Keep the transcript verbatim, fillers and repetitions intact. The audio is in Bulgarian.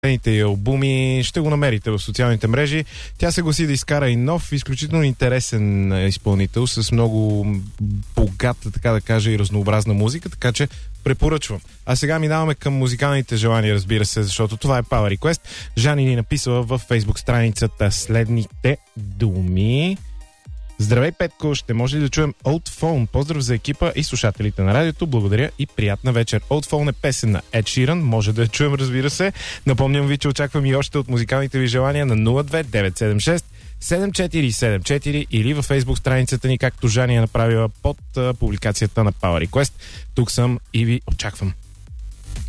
и албуми, ще го намерите в социалните мрежи. Тя се гласи да изкара и нов, изключително интересен изпълнител с много богата, така да кажа, и разнообразна музика, така че препоръчвам. А сега минаваме към музикалните желания, разбира се, защото това е Power Request. Жани ни написала във Facebook страницата следните думи. Здравей, Петко, ще може ли да чуем Old Phone? Поздрав за екипа и слушателите на радиото. Благодаря и приятна вечер. Old Phone е песен на Ed Sheeran. Може да я чуем, разбира се. Напомням ви, че очаквам и още от музикалните ви желания на нула две девет седем шест седем четири седем четири или във Facebook страницата ни, както Жани е направила под а, публикацията на Power Request. Тук съм и ви очаквам.